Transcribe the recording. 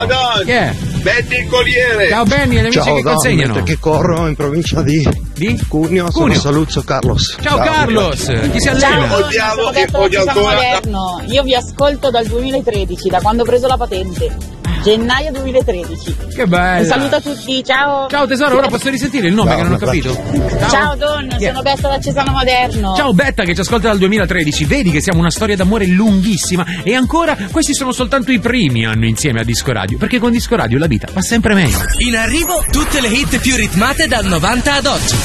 Chi è? Benny il Corriere. Ciao Benny, e le amici che consegnano? Che corro in provincia di Cuneo. Sono Saluzzo Carlos. Ciao Carlos, chi si allena? Vogliamo e voglio ancora. Moderno. Io vi ascolto dal 2013, da quando ho preso la patente. Gennaio 2013. Che bello. Un saluto a tutti, ciao. Ciao tesoro, ora posso risentire il nome che non ho capito? Ciao Don, sono Betta da Cesano Moderno. Ciao Betta che ci ascolta dal 2013. Vedi che siamo una storia d'amore lunghissima. E ancora, questi sono soltanto i primi anni insieme a Disco Radio, perché con Disco Radio la vita va sempre meglio. In arrivo tutte le hit più ritmate dal 90 ad oggi.